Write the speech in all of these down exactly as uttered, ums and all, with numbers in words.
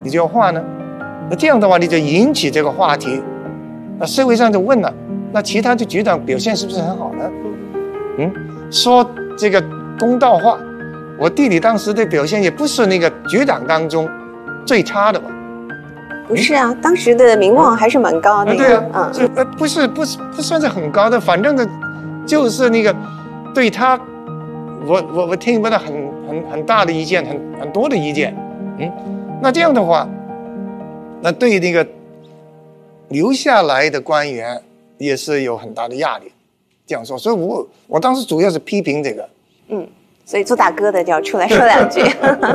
你就要换呢？那这样的话，你就引起这个话题，那社会上就问了，那其他的局长表现是不是很好呢？嗯，说这个公道话，我弟弟当时的表现也不是那个局长当中最差的吧？ 不是啊，当时的名望还是蛮高的。 啊对啊， 嗯， 这呃不是不是不算是很高的，反正呢，就是那个对他，我我我听不到很很很大的意见，很很多的意见，嗯，那这样的话，那对那个留下来的官员也是有很大的压力。这样说，所以我我当时主要是批评这个。 嗯，所以做大哥的就要出来说两句。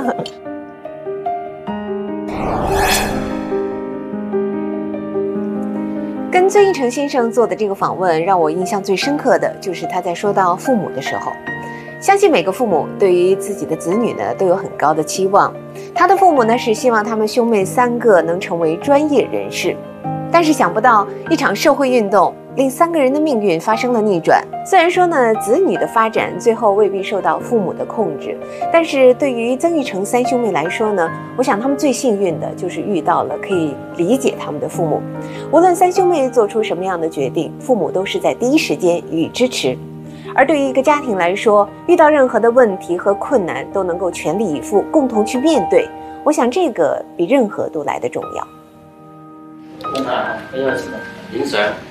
跟曾铉成先生做的这个访问，让我印象最深刻的就是他在说到父母的时候，相信每个父母对于自己的子女呢都有很高的期望。他的父母呢是希望他们兄妹三个能成为专业人士，但是想不到一场社会运动令三个人的命运发生了逆转。虽然说呢，子女的发展最后未必受到父母的控制，但是对于曾铉成三兄妹来说呢，我想他们最幸运的就是遇到了可以理解他们的父母。无论三兄妹做出什么样的决定，父母都是在第一时间予以支持。而对于一个家庭来说，遇到任何的问题和困难都能够全力以赴，共同去面对，我想这个比任何都来得重要。 那那个什么林神。